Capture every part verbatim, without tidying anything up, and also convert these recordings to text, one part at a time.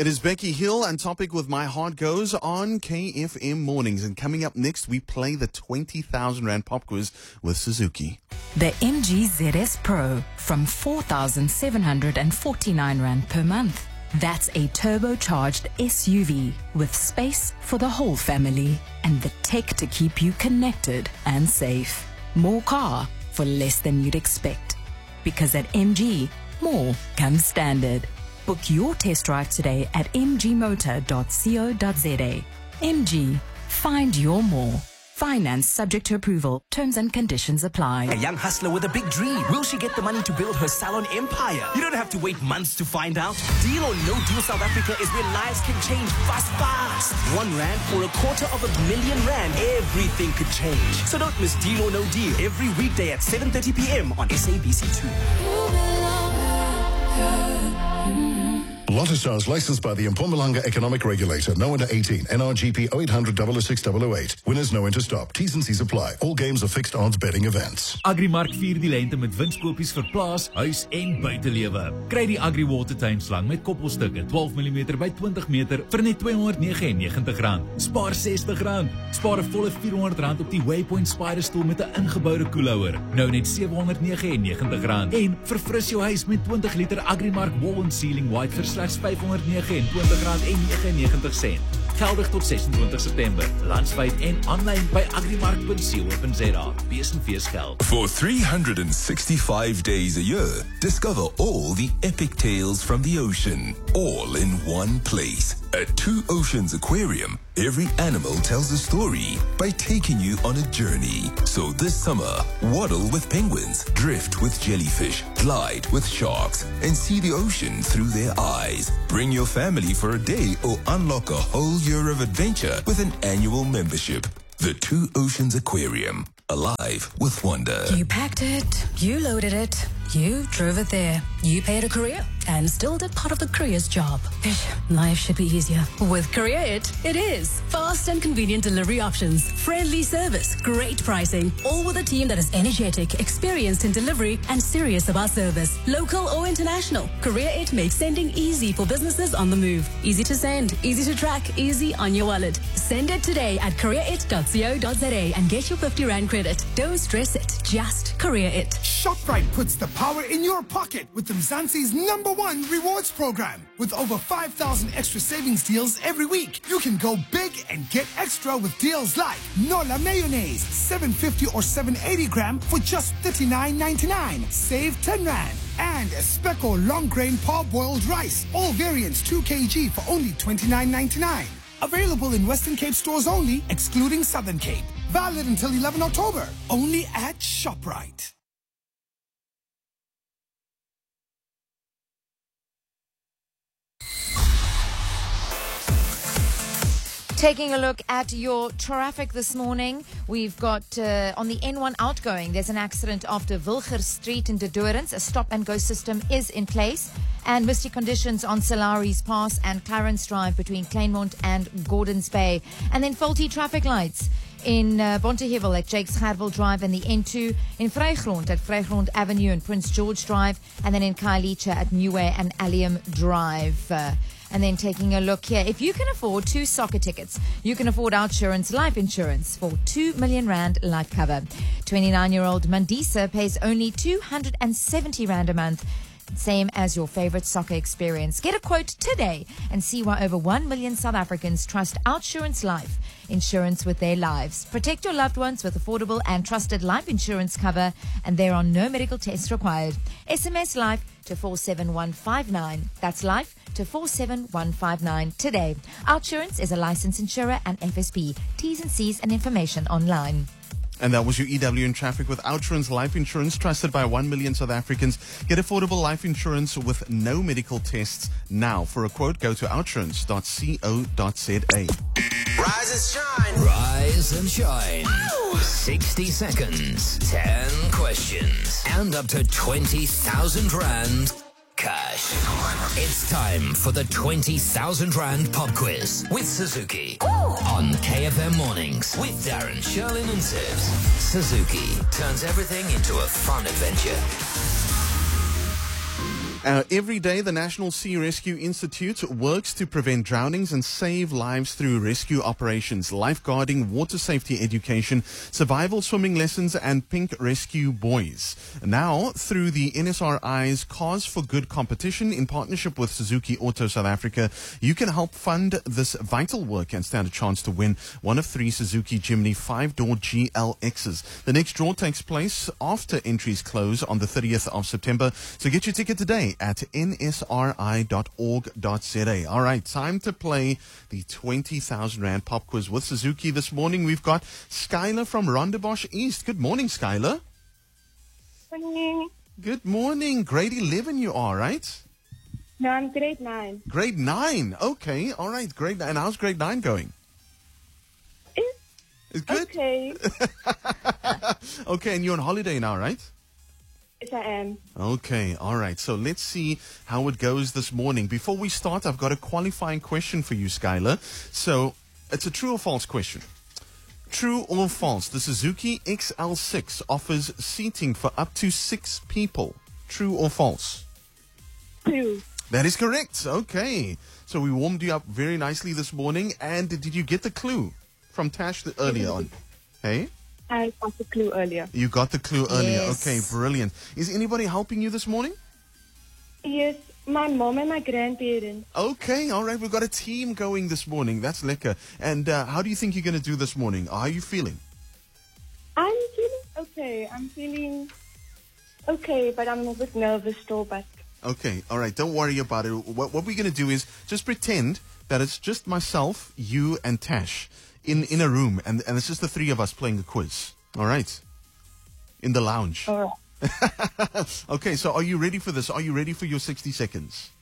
It is Becky Hill and Topic with My Heart Goes on K F M Mornings. And coming up next, we play the twenty thousand Rand Pop Quiz with Suzuki. The M G Z S Pro from four thousand seven hundred forty-nine Rand per month. That's a turbocharged S U V with space for the whole family and the tech to keep you connected and safe. More car for less than you'd expect. Because at M G, more comes standard. Book your test drive today at m g motor dot co dot z a. M G, find your more. Finance subject to approval. Terms and conditions apply. A young hustler with a big dream. Will she get the money to build her salon empire? You don't have to wait months to find out. Deal or No Deal South Africa is where lives can change fast, fast. One rand or a quarter of a million rand. Everything could change. So don't miss Deal or No Deal every weekday at seven thirty p m on S A B C two. Lotto Stars licensed by the Mpumalanga Economic Regulator. No under eighteen. N R G P oh eight hundred, double oh six, double oh eight. Winners no enter stop. T's and C's apply. All games are fixed odds betting events. Agrimark vier die lente met winskopies vir plaas, huis en buitelewe. Kry die Agri Water tuinslang met koppelstukke twaalf millimeter by twintig meter vir net tweehonderd negenennegentig rand. Spaar sestig rand. Spaar 'n volle vierhonderd rand op die Waypoint Spider stoel met 'n ingeboude koelhouer. Nou net sewehonderd negenennegentig rand. En verfris jou huis met twintig liter Agrimark Wall and Ceiling White vir slegs vyfhonderd negenentwintig rand en negenennegentig sent. Geldig tot sesentwintig September. Landwyd en aanlyn by agrimark dot co dot z a. Bees en vlees geld. For three hundred sixty-five days a year, discover all the epic tales from the ocean, all in one place. At Two Oceans Aquarium, every animal tells a story by taking you on a journey. So this summer, waddle with penguins, drift with jellyfish, glide with sharks, and see the ocean through their eyes. Bring your family for a day or unlock a whole year of adventure with an annual membership. The Two Oceans Aquarium, alive with wonder. You packed it, you loaded it, you drove it there. You paid a courier and still did part of the courier's job. Life should be easier. With Courier It, it is. Fast and convenient delivery options, friendly service, great pricing, all with a team that is energetic, experienced in delivery, and serious about service. Local or international, Courier It makes sending easy for businesses on the move. Easy to send, easy to track, easy on your wallet. Send it today at courier it dot co dot z a and get your fifty rand credit. Don't stress it, just Courier It. ShopRite puts the power in your pocket with Mzansi's number one rewards program. With over five thousand extra savings deals every week, you can go big and get extra with deals like Nola Mayonnaise, seven fifty or seven eighty gram for just thirty-nine ninety-nine. Save ten rand. And Speco long grain parboiled rice, all variants two kilograms for only twenty-nine ninety-nine. Available in Western Cape stores only, excluding Southern Cape. Valid until eleventh October. Only at ShopRite. Taking a look at your traffic this morning, we've got uh, on the N one outgoing, there's an accident after Wilger Street in De Dorens. A stop-and-go system is in place. And misty conditions on Salaris Pass and Clarence Drive between Kleinmond and Gordons Bay. And then faulty traffic lights in uh, Bontehevel at Jakes Gerwel Drive and the N two, in Vrygrond at Vrygrond Avenue and Prince George Drive, and then in Khayelitsha at Newway and Allium Drive. Uh, And then taking a look here, if you can afford two soccer tickets, you can afford Outsurance life insurance for two million rand life cover. twenty-nine-year-old Mandisa pays only two hundred seventy rand a month, same as your favorite soccer experience. Get a quote today and see why over one million South Africans trust Outsurance life insurance with their lives. Protect your loved ones with affordable and trusted life insurance cover, and there are no medical tests required. S M S life to four seven one five nine. That's life to four seven one five nine today. Outsurance is a licensed insurer and F S P. T's and C's and information online. And that was your E W in traffic with Outsurance Life Insurance, trusted by one million South Africans. Get affordable life insurance with no medical tests now. For a quote, go to outsurance dot co dot z a. Rise and shine. Rise and shine. Ow! sixty seconds, ten questions, and up to twenty thousand rand cash. It's time for the twenty thousand rand pop quiz with Suzuki. Ooh. On K F M Mornings with Darren, Sherlyn and Sibs. Suzuki turns everything into a fun adventure. Uh, every day, the National Sea Rescue Institute works to prevent drownings and save lives through rescue operations, lifeguarding, water safety education, survival swimming lessons, and pink rescue buoys. Now, through the N S R I's Cars for Good competition in partnership with Suzuki Auto South Africa, you can help fund this vital work and stand a chance to win one of three Suzuki Jimny five-door G L Xs. The next draw takes place after entries close on the thirtieth of September, so get your ticket today at N S R I dot org dot Z A. All right, time to play the twenty thousand Rand pop quiz with Suzuki. This morning we've got Skylar from Rondebosch East. Good morning, Skylar. Morning. Good morning. Grade eleven you are, right? No, I'm grade nine. Grade nine. Okay, all right, grade nine. And how's grade nine going? It's, it's good? Okay. Okay, and you're on holiday now, right? Yes, I am. Okay, all right. So let's see how it goes this morning. Before we start, I've got a qualifying question for you, Skylar. So it's a true or false question. True or false, the Suzuki X L six offers seating for up to six people. True or false? True. That is correct. Okay. So we warmed you up very nicely this morning. And did you get the clue from Tash the, earlier on? Hey? I got the clue earlier. You got the clue earlier. Yes. Okay, brilliant. Is anybody helping you this morning? Yes, my mom and my grandparents. Okay, all right. We've got a team going this morning. That's lekker. And uh, how do you think you're going to do this morning? How are you feeling? I'm feeling okay. I'm feeling okay, but I'm a bit nervous still, but... Okay, all right. Don't worry about it. What, what we're going to do is just pretend that it's just myself, you, and Tash in, in a room, and, and it's just the three of us playing a quiz. All right? In the lounge. All right. Okay, so are you ready for this? Are you ready for your sixty seconds?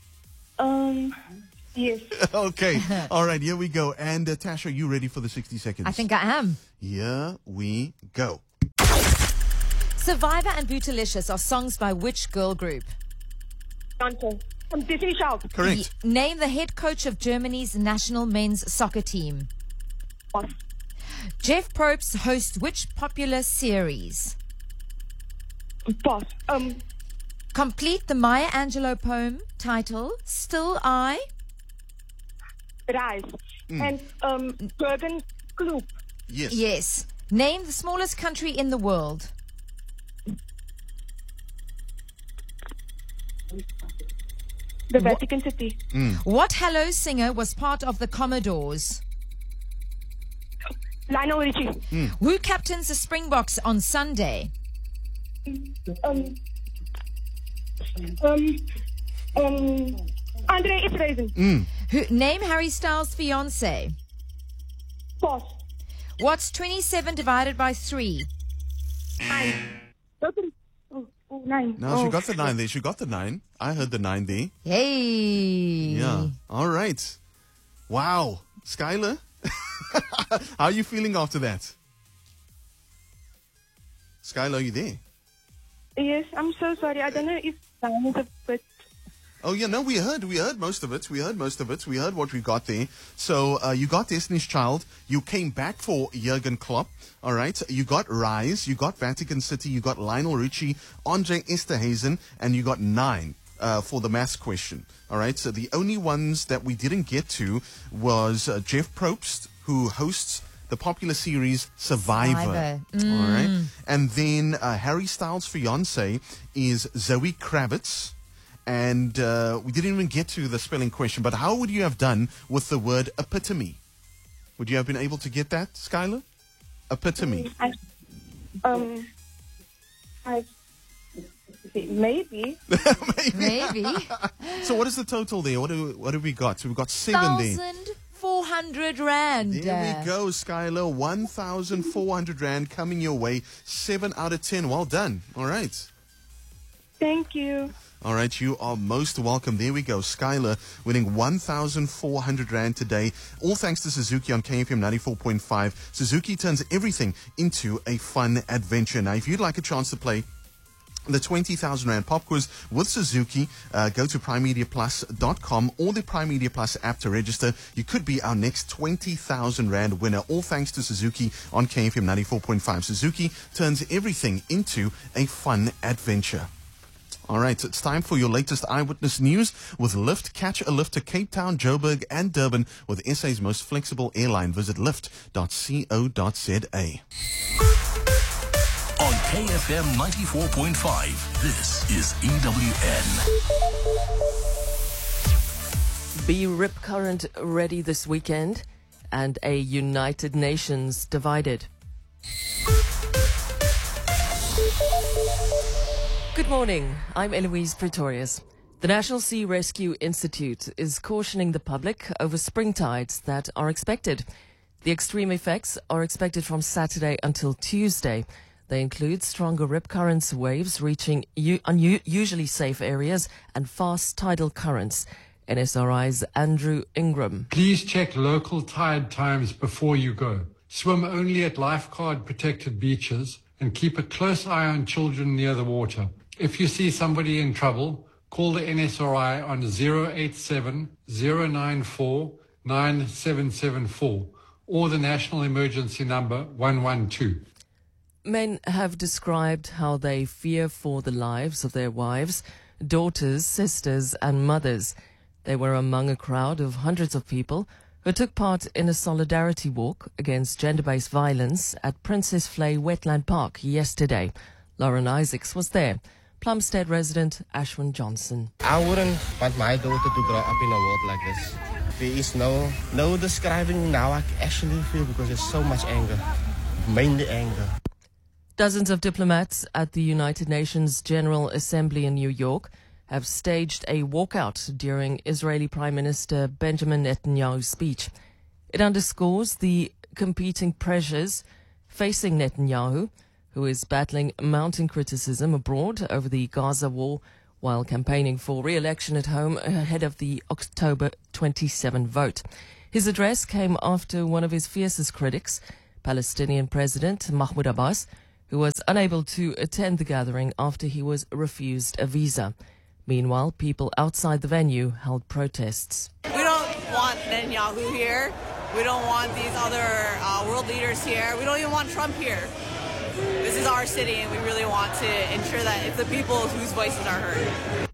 Um, yes. Okay, all right, here we go. And uh, Tash, are you ready for the sixty seconds? I think I am. Here we go. Survivor and Bootylicious are songs by which girl group? Beyonce. I'm Destiny Child. Correct. Y- Name the head coach of Germany's national men's soccer team. Boss. Jeff Probst hosts which popular series? Boss. Um, Complete the Maya Angelou poem title, Still I? Rise. And, um, Bergen Kloop. Yes. Yes. Name the smallest country in the world. The Vatican City. What Hello singer was part of the Commodores? Lionel Richie. Who captains the Springboks on Sunday? Um, um, um, Andre Isreisen. Who, name Harry Styles' fiance. Boss. What's twenty-seven divided by three? Nine. Thirty. Oh, oh, nine. No, oh. she got the nine there. She got the nine. I heard the nine there. Hey. Yeah. All right. Wow. Skylar, how are you feeling after that? Skylar, are you there? Yes, I'm so sorry. I don't know if time is a bit... Oh, yeah, no, we heard. We heard most of it. We heard most of it. We heard what we got there. So uh, you got Destiny's Child. You came back for Jurgen Klopp. All right. You got Rise. You got Vatican City. You got Lionel Richie, Andre Esterhazen, and you got nine uh, for the maths question. All right. So the only ones that we didn't get to was uh, Jeff Probst, who hosts the popular series Survivor. Survivor. All right. And then uh, Harry Styles' fiance is Zoe Kravitz. And uh, we didn't even get to the spelling question, but how would you have done with the word epitome? Would you have been able to get that, Skylar? Epitome. I, um, I... Maybe. Maybe. So what is the total there? What do, what have we got? So we've got seven there. Thousand four hundred rand. There we go, Skylar. one thousand four hundred rand coming your way. seven out of ten. Well done. All right. Thank you. All right, you are most welcome. There we go. Skylar winning one thousand four hundred rand today. All thanks to Suzuki on K F M ninety-four point five. Suzuki turns everything into a fun adventure. Now, if you'd like a chance to play the twenty thousand rand pop quiz with Suzuki, uh, go to prime media plus dot com or the Prime Media Plus app to register. You could be our next twenty thousand rand winner. All thanks to Suzuki on K F M ninety-four point five. Suzuki turns everything into a fun adventure. All right, it's time for your latest eyewitness news with Lyft. Catch a lift to Cape Town, Joburg and Durban with S A's most flexible airline. Visit lyft dot co dot za. On K F M ninety-four point five, this is E W N. Be Rip Current ready this weekend, and a United Nations divided. Good morning, I'm Eloise Pretorius. The National Sea Rescue Institute is cautioning the public over spring tides that are expected. The extreme effects are expected from Saturday until Tuesday. They include stronger rip currents, waves reaching u- unusually safe areas, and fast tidal currents. N S R I's Andrew Ingram. Please check local tide times before you go. Swim only at lifeguard protected beaches and keep a close eye on children near the water. If you see somebody in trouble, call the N S R I on zero eight seven, zero nine four, nine seven seven four or the national emergency number one one two. Men have described how they fear for the lives of their wives, daughters, sisters and mothers. They were among a crowd of hundreds of people who took part in a solidarity walk against gender-based violence at Princess Flay Wetland Park yesterday. Lauren Isaacs was there. Plumstead resident Ashwin Johnson. I wouldn't want my daughter to grow up in a world like this. There is no no describing now I actually feel because there's so much anger, mainly anger. Dozens of diplomats at the United Nations General Assembly in New York have staged a walkout during Israeli Prime Minister Benjamin Netanyahu's speech. It underscores the competing pressures facing Netanyahu, who is battling mounting criticism abroad over the Gaza war while campaigning for re-election at home ahead of the October twenty-seventh vote. His address came after one of his fiercest critics, Palestinian President Mahmoud Abbas, who was unable to attend the gathering after he was refused a visa. Meanwhile, people outside the venue held protests. We don't want Netanyahu here. We don't want these other uh, world leaders here. We don't even want Trump here. This is our city, and we really want to ensure that it's the people whose voices are heard.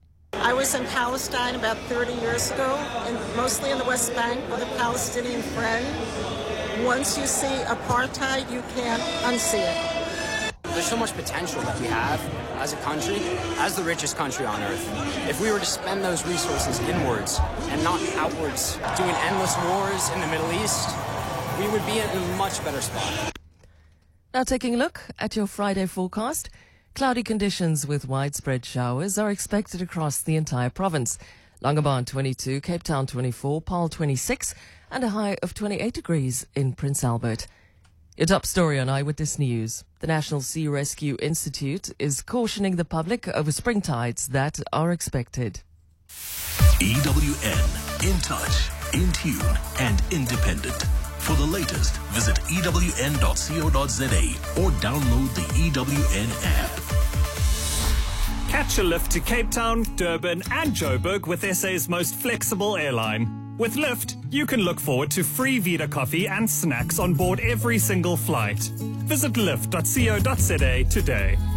I was in Palestine about thirty years ago, and mostly in the West Bank with a Palestinian friend. Once you see apartheid, you can't unsee it. There's so much potential that we have as a country, as the richest country on earth. If we were to spend those resources inwards and not outwards, doing endless wars in the Middle East, we would be in a much better spot. Now taking a look at your Friday forecast. Cloudy conditions with widespread showers are expected across the entire province. Langebaan twenty-two, Cape Town twenty-four, Paarl twenty-six, and a high of twenty-eight degrees in Prince Albert. Your top story on Eyewitness News. The National Sea Rescue Institute is cautioning the public over spring tides that are expected. E W N, in touch, in tune, and independent. For the latest, visit E W N dot co dot za or download the E W N app. Catch a lift to Cape Town, Durban and Joburg with S A's most flexible airline. With Lyft, you can look forward to free Vita coffee and snacks on board every single flight. Visit lyft dot co dot za today.